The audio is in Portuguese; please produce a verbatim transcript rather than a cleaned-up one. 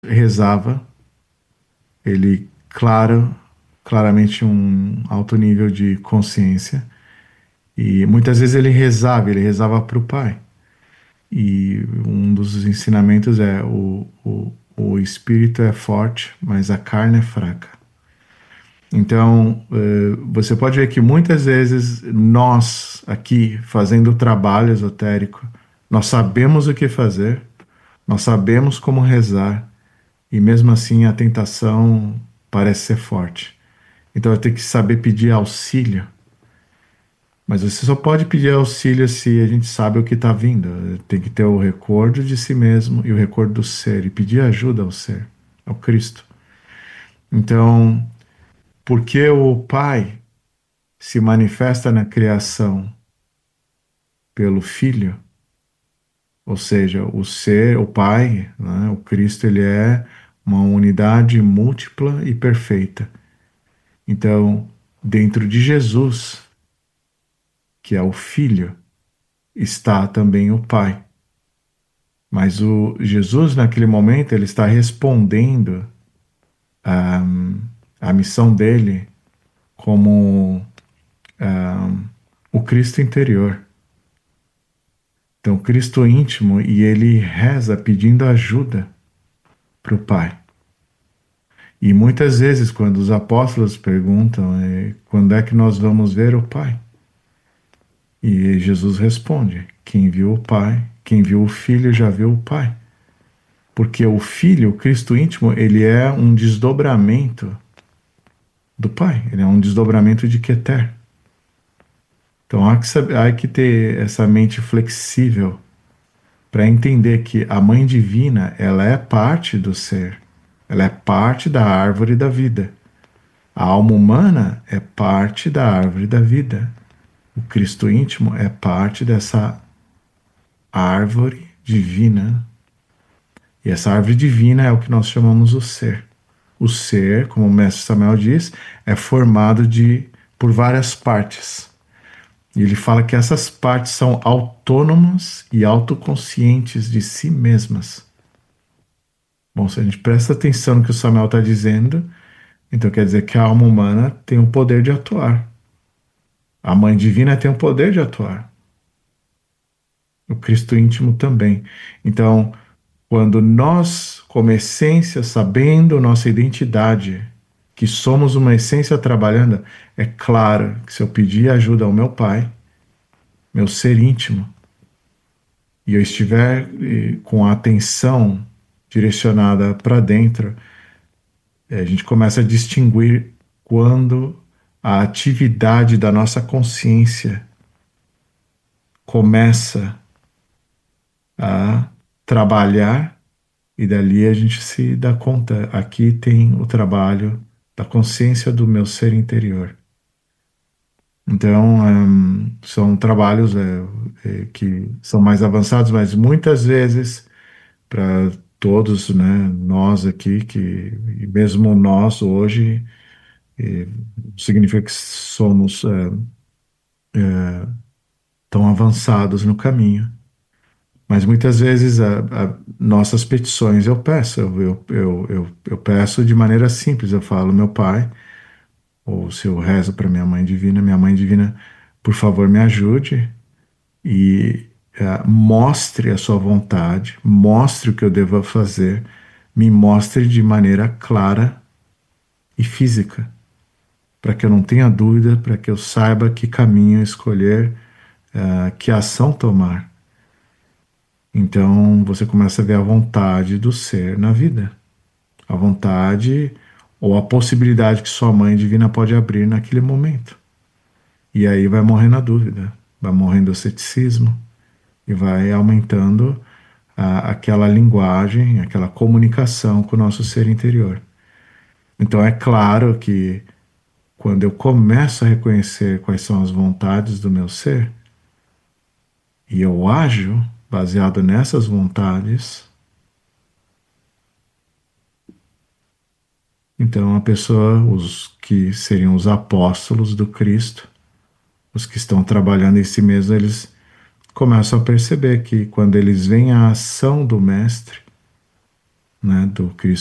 rezava, ele, claro, claramente um alto nível de consciência, e muitas vezes ele rezava, ele rezava para o Pai. E um dos ensinamentos é o, o, o espírito é forte, mas a carne é fraca. Então, eh, você pode ver que muitas vezes nós aqui fazendo o trabalho esotérico, nós sabemos o que fazer, nós sabemos como rezar, e mesmo assim a tentação parece ser forte. Então eu tenho que saber pedir auxílio, mas você só pode pedir auxílio se a gente sabe o que está vindo. Tem que ter o recordo de si mesmo e o recordo do ser, e pedir ajuda ao ser, ao Cristo. Então, porque o Pai se manifesta na criação pelo Filho, ou seja, o ser, o Pai, né, o Cristo, ele é uma unidade múltipla e perfeita. Então, dentro de Jesus, que é o Filho, está também o Pai. Mas o Jesus, naquele momento, ele está respondendo à, à missão dele como ah, o Cristo interior. Então, Cristo íntimo, e ele reza pedindo ajuda para o Pai. E muitas vezes, quando os apóstolos perguntam eh, quando é que nós vamos ver o Pai? E Jesus responde: quem viu o Pai, quem viu o Filho já viu o Pai. Porque o Filho, o Cristo íntimo, ele é um desdobramento do Pai, ele é um desdobramento de Keter. Então há que, saber, há que ter essa mente flexível para entender que a Mãe Divina, ela é parte do ser, ela é parte da árvore da vida. A alma humana é parte da árvore da vida. O Cristo íntimo é parte dessa árvore divina. E essa árvore divina é o que nós chamamos o ser. O ser, como o mestre Samuel diz, é formado de por várias partes. E ele fala que essas partes são autônomas e autoconscientes de si mesmas. Bom, se a gente presta atenção no que o Samuel está dizendo, então quer dizer que a alma humana tem o poder de atuar. A Mãe Divina tem o poder de atuar. O Cristo íntimo também. Então, quando nós, como essência, sabendo nossa identidade, que somos uma essência trabalhando, é claro que se eu pedir ajuda ao meu Pai, meu ser íntimo, e eu estiver eh, com a atenção direcionada para dentro, eh, a gente começa a distinguir quando a atividade da nossa consciência começa a trabalhar, e dali a gente se dá conta, aqui tem o trabalho da consciência do meu ser interior. Então, um, são trabalhos é, é, que são mais avançados, mas muitas vezes, para todos, né, nós aqui, que e mesmo nós hoje, é, significa que somos é, tão avançados no caminho. Mas muitas vezes a, a, nossas petições eu peço, eu, eu, eu, eu, eu peço de maneira simples, eu falo, meu Pai, ou se eu rezo para minha Mãe Divina, minha Mãe Divina, por favor, me ajude e uh, mostre a sua vontade, mostre o que eu devo fazer, me mostre de maneira clara e física, para que eu não tenha dúvida, para que eu saiba que caminho escolher, uh, que ação tomar. Então você começa a ver a vontade do ser na vida, a vontade ou a possibilidade que sua Mãe Divina pode abrir naquele momento. E aí vai morrendo a dúvida, vai morrendo o ceticismo e vai aumentando a, aquela linguagem, aquela comunicação com o nosso ser interior. Então é claro que quando eu começo a reconhecer quais são as vontades do meu ser e eu ajo baseado nessas vontades, então a pessoa, os que seriam os apóstolos do Cristo, os que estão trabalhando em si mesmos, eles começam a perceber que quando eles veem a ação do Mestre, né, do Cristo